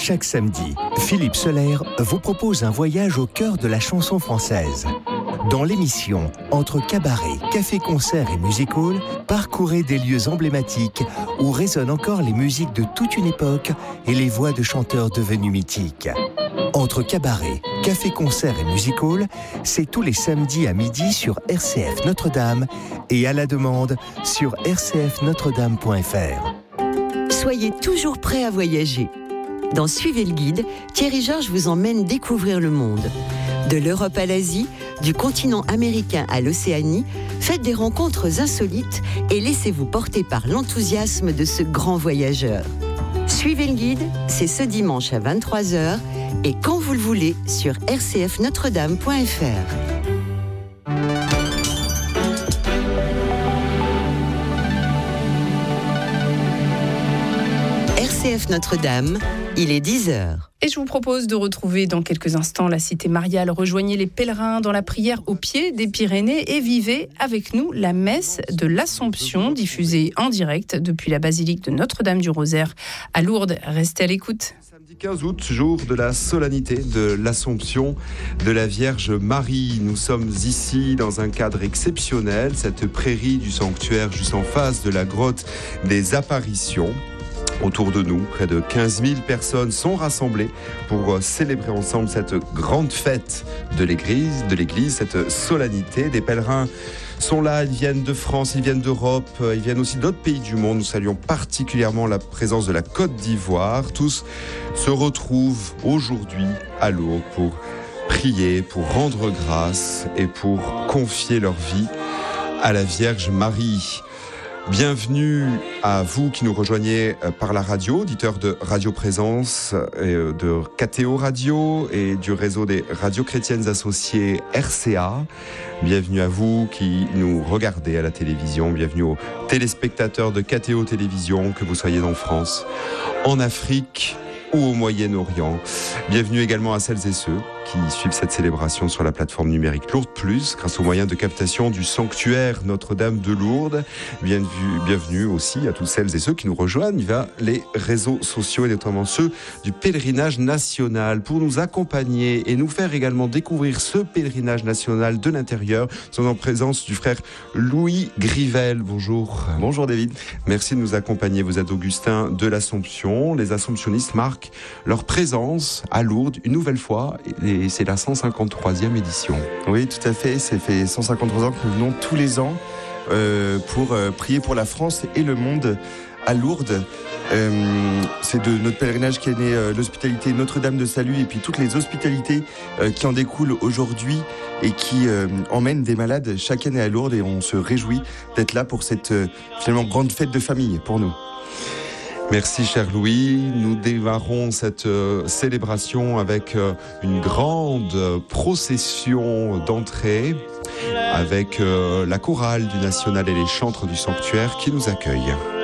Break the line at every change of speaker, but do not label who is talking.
Chaque samedi, Philippe Soler vous propose un voyage au cœur de la chanson française. Dans l'émission Entre cabaret, café-concert et music-hall, parcourez des lieux emblématiques où résonnent encore les musiques de toute une époque et les voix de chanteurs devenus mythiques. Entre cabaret, café-concert et music-hall, c'est tous les samedis à midi sur RCF Notre-Dame et à la demande sur rcfnotredame.fr.
Soyez toujours prêts à voyager. Dans Suivez le guide, Thierry Georges vous emmène découvrir le monde. De l'Europe à l'Asie, du continent américain à l'Océanie, faites des rencontres insolites et laissez-vous porter par l'enthousiasme de ce grand voyageur. Suivez le guide, c'est ce dimanche à 23h et quand vous le voulez sur rcfnotredame.fr. RCF Notre-Dame, il est 10h.
Et je vous propose de retrouver dans quelques instants la cité mariale. Rejoignez les pèlerins dans la prière au pied des Pyrénées et vivez avec nous la messe de l'Assomption, diffusée en direct depuis la basilique de Notre-Dame du Rosaire à Lourdes. Restez à l'écoute.
Samedi 15 août, jour de la solennité de l'Assomption de la Vierge Marie. Nous sommes ici dans un cadre exceptionnel, cette prairie du sanctuaire juste en face de la grotte des Apparitions. Autour de nous, près de 15 000 personnes sont rassemblées pour célébrer ensemble cette grande fête de l'Église, cette solennité. Des pèlerins sont là, ils viennent de France, ils viennent d'Europe, ils viennent aussi d'autres pays du monde. Nous saluons particulièrement la présence de la Côte d'Ivoire. Tous se retrouvent aujourd'hui à Lourdes pour prier, pour rendre grâce et pour confier leur vie à la Vierge Marie. Bienvenue à vous qui nous rejoignez par la radio, auditeurs de Radio Présence, de KTO Radio et du réseau des radios chrétiennes associées RCA. Bienvenue à vous qui nous regardez à la télévision. Bienvenue aux téléspectateurs de KTO Télévision, que vous soyez en France, en Afrique ou au Moyen-Orient. Bienvenue également à celles et ceux qui suivent cette célébration sur la plateforme numérique Lourdes Plus, grâce aux moyens de captation du sanctuaire Notre-Dame de Lourdes. Bienvenue aussi à toutes celles et ceux qui nous rejoignent via les réseaux sociaux et notamment ceux du pèlerinage national. Pour nous accompagner et nous faire également découvrir ce pèlerinage national de l'intérieur, nous sommes en présence du frère Louis Grivel. Bonjour.
Bonjour David.
Merci de nous accompagner. Vous êtes Augustin de l'Assomption. Les Assomptionnistes marquent leur présence à Lourdes une nouvelle fois et c'est la 153e édition.
Oui, tout à fait. Ça fait 153 ans que nous venons tous les ans pour prier pour la France et le monde à Lourdes. C'est de notre pèlerinage qu'est née l'hospitalité Notre-Dame de Salut et puis toutes les hospitalités qui en découlent aujourd'hui et qui emmènent des malades chaque année à Lourdes, et on se réjouit d'être là pour cette finalement grande fête de famille pour nous.
Merci cher Louis. Nous démarrons cette célébration avec une grande procession d'entrée avec la chorale du National et les chantres du sanctuaire qui nous accueillent.